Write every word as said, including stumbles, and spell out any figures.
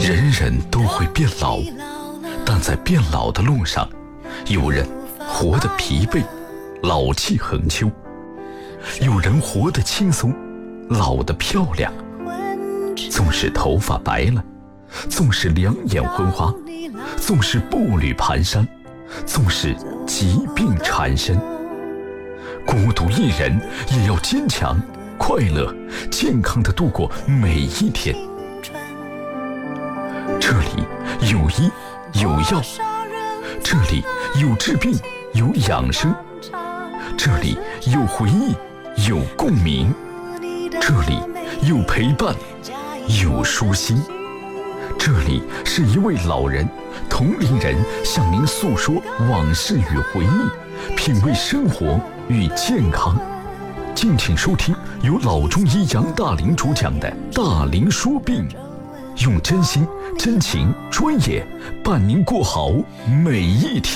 人人都会变老，但在变老的路上，有人活得疲惫，老气横秋；有人活得轻松，老得漂亮。纵使头发白了，纵使两眼昏花，纵使步履蹒跚，纵使疾病缠身，孤独一人也要坚强、快乐、健康地度过每一天。这里有医有药，这里有治病有养生，这里有回忆有共鸣，这里有陪伴有舒心。这里是一位老人同龄人向您诉说往事与回忆，品味生活与健康。敬请收听由老中医杨大林主讲的大林说病，用真心真情专业伴您过好每一天。